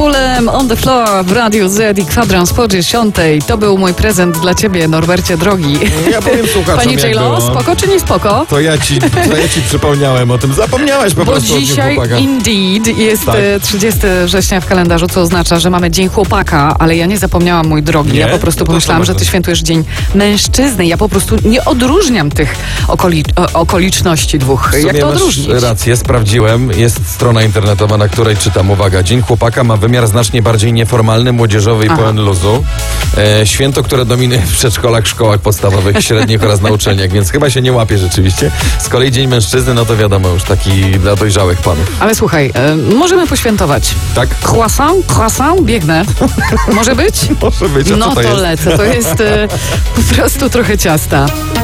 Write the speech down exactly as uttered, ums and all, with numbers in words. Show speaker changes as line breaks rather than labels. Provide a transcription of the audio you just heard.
Pitbullem On The Floor w Radiu Z i kwadrans po dziesiątej. To był mój prezent dla ciebie, Norbercie drogi.
Ja powiem słuchaczom,
Pani
jak
J-Lo,
było.
spoko czy nie spoko?
To ja ci, to ja ci przypomniałem o tym. Zapomniałaś po
Bo
prostu
dzisiaj
o Dniu Chłopaka.
indeed jest
Tak.
e, trzydziestego września w kalendarzu, co oznacza, że mamy Dzień Chłopaka, ale ja nie zapomniałam, mój drogi.
Nie?
Ja po prostu
No to
pomyślałam,
co
że ty
bardzo?
świętujesz Dzień Mężczyzny. Ja po prostu nie odróżniam tych okoli, o, okoliczności dwóch.
W
Jak
sumie
to
masz
odróżnić?
rację, sprawdziłem. Jest strona internetowa, na której czytam, uwaga, Dzień Chłopaka ma wymiar znacznie bardziej nieformalny, młodzieżowy i
Aha.
pełen luzu. E, święto, które dominuje w przedszkolach, szkołach podstawowych, średnich oraz na uczelniach, więc chyba się nie łapie rzeczywiście. Z kolei Dzień Mężczyzny, no to wiadomo, już taki dla dojrzałych panów.
Ale słuchaj, e, możemy poświętować.
Tak?
Croissant, croissant, biegnę. Może być?
Może być, a co
No
to
to
jest?
lecę. To jest e, po prostu trochę ciasta.